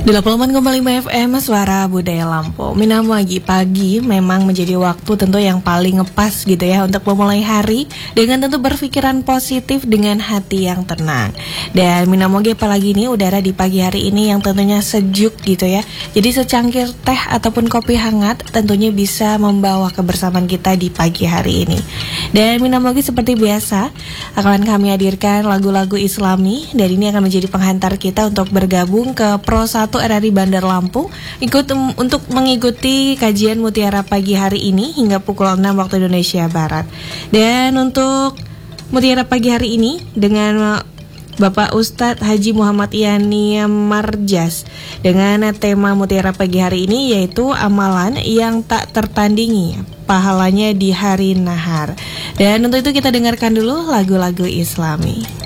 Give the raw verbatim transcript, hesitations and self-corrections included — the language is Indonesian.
delapan puluh koma lima F M Suara Budaya Lampung. Minamwagi pagi memang menjadi waktu tentu yang paling ngepas gitu ya untuk memulai hari dengan tentu berpikiran positif dengan hati yang tenang. Dan Minamwagi apalagi ini udara di pagi hari ini yang tentunya sejuk gitu ya. Jadi secangkir teh ataupun kopi hangat tentunya bisa membawa kebersamaan kita di pagi hari ini. Dan Minamwagi seperti biasa akan kami hadirkan lagu-lagu Islami dan ini akan menjadi penghantar kita untuk bergabung ke Pro satu R R I Bandar Lampung ikut um, untuk mengikuti kajian Mutiara pagi hari ini hingga pukul enam waktu Indonesia Barat. Dan untuk Mutiara pagi hari ini dengan Bapak Ustadz Haji Muhammad Yani Marjas dengan tema Mutiara pagi hari ini yaitu amalan yang tak tertandingi, pahalanya di hari nahar. Dan untuk itu kita dengarkan dulu lagu-lagu Islami.